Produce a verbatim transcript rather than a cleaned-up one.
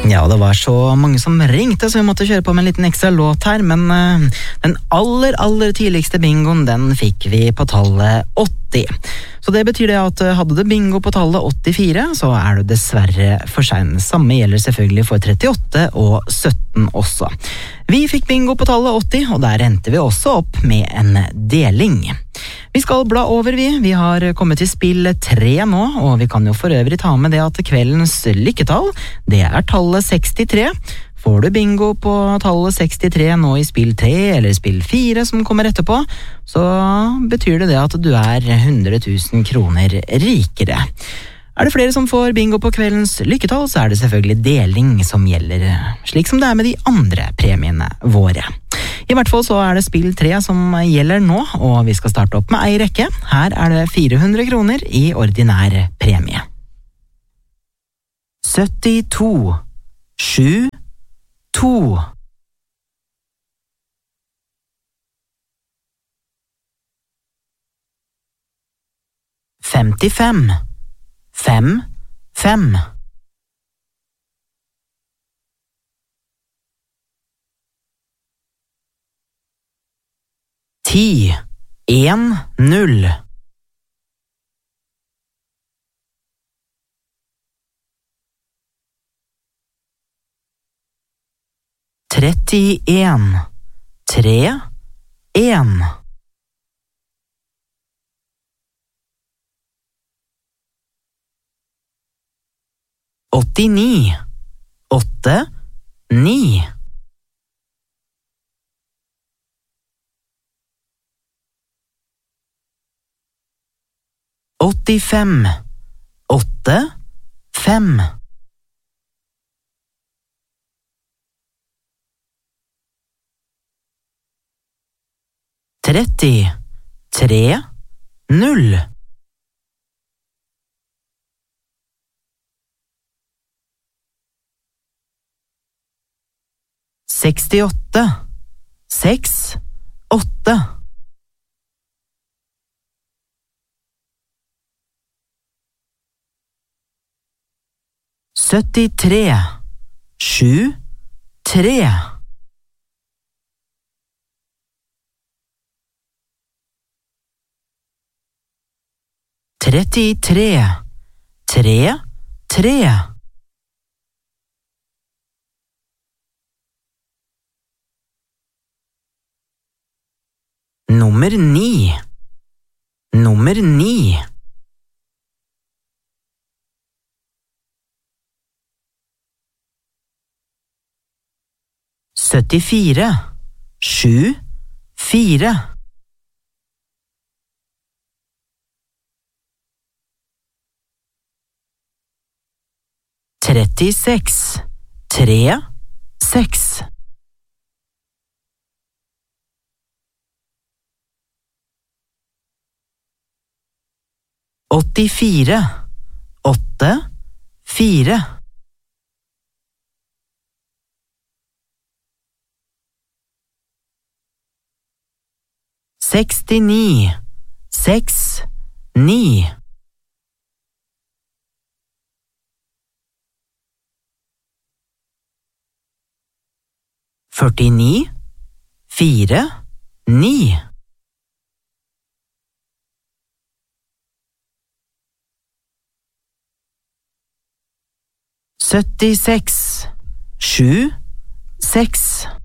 Ja, det var så mange som ringte, så vi måtte kjøre på med en liten ekstra låt her, men uh, den aller, aller tidligste bingoen, den fikk vi på tallet åtti. Så det betyr det at hadde du bingo på tallet åttifire, så er du dessverre for sen. Samme gjelder selvfølgelig for trettiåtte og sytten også. Vi fikk bingo på tallet åtti, og der endte vi også opp med en deling. Vi skal bla over, vi. Vi har kommet til spill tre nå, og vi kan jo for øvrig ta med det at kveldens lykketall, det er tallet sekstitre. Får du bingo på tallet sekstitre nå i spill tre eller spill fire som kommer etterpå, så betyr det det at du er hundre tusen kroner rikere. Er det flere som får bingo på kveldens lykketall, så er det selvfølgelig deling som gjelder, slik som det er med de andre premiene våre. I hvert fall så er det spill tre som gjelder nå, og vi skal starte opp med ei rekke. Her er det fire hundre kroner i ordinær premie. syttito, sju, to. Femtifem, fem, fem. Ti, en, null. Trettien, tre, en. Åttini, åtte, ni. Åttifem, åtte, fem. Tretti, tre, null. Sekstiåtte, seks, åtte. Syttitre, sju, tre. Trettitre, tre, tre. Nummer ni, nummer ni. Syttifire, sju, fire. Trettiseks, tre, seks. Åttifire, åtte, fire. Sekstini, seks, ni. Førtini, fire, ni. Syttiseks, sju, seks.